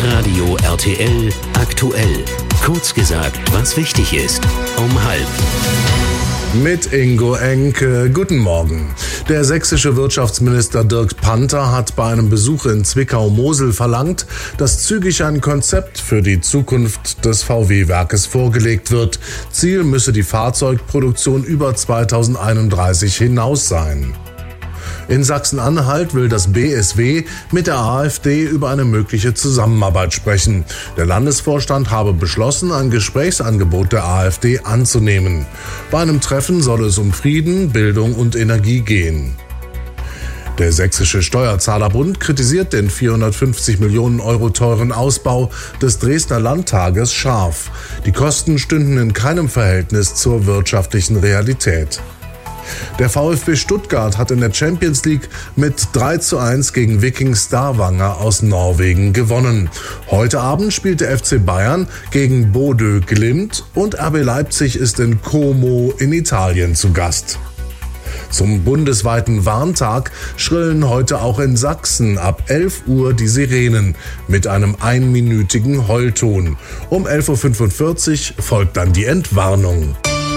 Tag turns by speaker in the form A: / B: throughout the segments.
A: Hitradio RTL aktuell. Kurz gesagt, was wichtig ist. Um 12:30.
B: Mit Ingo Enke. Guten Morgen. Der sächsische Wirtschaftsminister Dirk Panther hat bei einem Besuch in Zwickau-Mosel verlangt, dass zügig ein Konzept für die Zukunft des VW-Werkes vorgelegt wird. Ziel müsse die Fahrzeugproduktion über 2031 hinaus sein. In Sachsen-Anhalt will das BSW mit der AfD über eine mögliche Zusammenarbeit sprechen. Der Landesvorstand habe beschlossen, ein Gesprächsangebot der AfD anzunehmen. Bei einem Treffen soll es um Frieden, Bildung und Energie gehen. Der Sächsische Steuerzahlerbund kritisiert den 450 Millionen Euro teuren Ausbau des Dresdner Landtages scharf. Die Kosten stünden in keinem Verhältnis zur wirtschaftlichen Realität. Der VfB Stuttgart hat in der Champions League mit 3:1 gegen Viking Stavanger aus Norwegen gewonnen. Heute Abend spielt der FC Bayern gegen Bodø Glimt und RB Leipzig ist in Como in Italien zu Gast. Zum bundesweiten Warntag schrillen heute auch in Sachsen ab 11 Uhr die Sirenen mit einem einminütigen Heulton. Um 11:45 Uhr folgt dann die Entwarnung.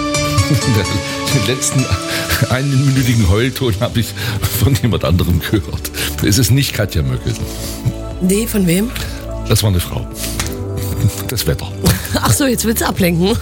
C: Den letzten einminütigen Heulton habe ich von jemand anderem gehört. Es ist nicht Katja Möckel.
D: Nee, von wem?
C: Das war eine Frau. Das Wetter.
D: Ach so, jetzt willst du ablenken.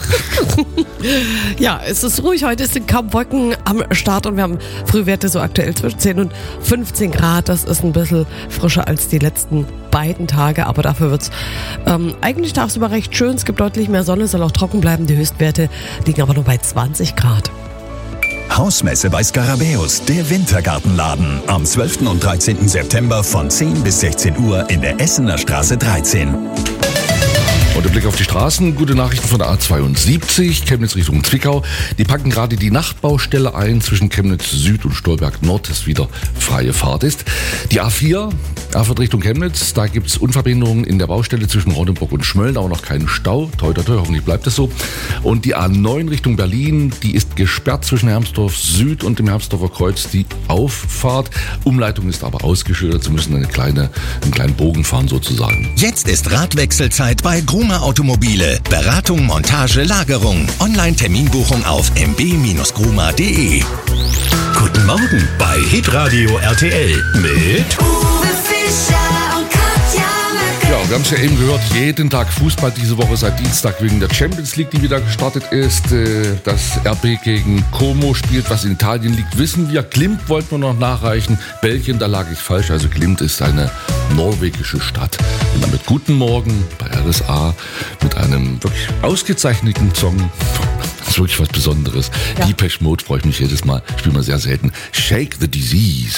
D: Ja, es ist ruhig. Heute sind kaum Wolken am Start und wir haben Frühwerte so aktuell zwischen 10 und 15 Grad. Das ist ein bisschen frischer als die letzten beiden Tage, aber dafür wird's eigentlich tagsüber recht schön. Es gibt deutlich mehr Sonne, soll auch trocken bleiben. Die Höchstwerte liegen aber nur bei 20 Grad.
E: Hausmesse bei Skarabäus, der Wintergartenladen. Am 12. und 13. September von 10 bis 16 Uhr in der Essener Straße 13.
C: Und der Blick auf die Straßen, gute Nachrichten von der A72, Chemnitz Richtung Zwickau. Die packen gerade die Nachtbaustelle ein zwischen Chemnitz Süd und Stolberg Nord, das wieder freie Fahrt ist. Die A4, Erfurt Richtung Chemnitz, da gibt's Unverbindungen in der Baustelle zwischen Raudenburg und Schmölln, aber noch keinen Stau. Toi, toi, toi, hoffentlich bleibt es so. Und die A9 Richtung Berlin, die ist gesperrt zwischen Hermsdorf Süd und dem Hermsdorfer Kreuz, die Auffahrt. Umleitung ist aber ausgeschildert, sie müssen einen kleinen Bogen fahren sozusagen.
E: Jetzt ist Radwechselzeit bei Gruma Automobile. Beratung, Montage, Lagerung. Online-Terminbuchung auf mb-gruma.de.
A: Guten Morgen bei Hitradio RTL mit
F: Uwe Fischer und Katja Möckel.
C: Ja, wir haben es ja eben gehört, jeden Tag Fußball diese Woche seit Dienstag wegen der Champions League, die wieder gestartet ist. Das RB gegen Como spielt, was in Italien liegt, wissen wir. Glimt wollten wir noch nachreichen. Belgien, da lag ich falsch. Also Glimt ist eine norwegische Stadt. Und damit guten Morgen bei RSA mit einem wirklich ausgezeichneten Song. Das ist wirklich was Besonderes.
D: Ja.
C: Depeche Mode freue ich mich jedes Mal. Spielen wir sehr selten. Shake the Disease.